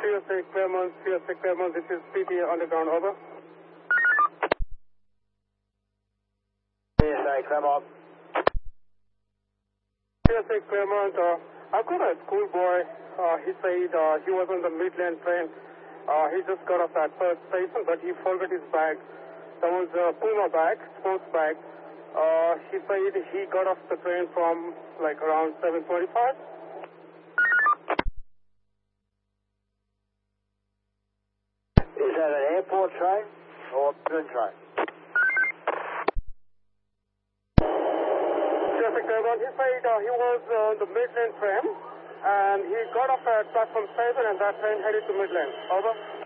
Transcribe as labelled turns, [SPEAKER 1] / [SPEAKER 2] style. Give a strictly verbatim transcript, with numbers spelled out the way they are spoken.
[SPEAKER 1] C S A Claremont, C S A Claremont, this is P T A Underground, over.
[SPEAKER 2] C S A Claremont.
[SPEAKER 1] C S A Claremont, uh, I've got a schoolboy. Uh, he said uh, he was on the Midland train. Uh, he just got off at first station, but he forgot his bag. That was a Puma bag, sports bag. Uh, he said he got off the train from like around seven twenty-five.
[SPEAKER 2] Is that an airport train or a prison train?
[SPEAKER 1] Traffic Claremont, he said uh, he was on the Midland train and he got off at platform seven and that train headed to Midland. Over.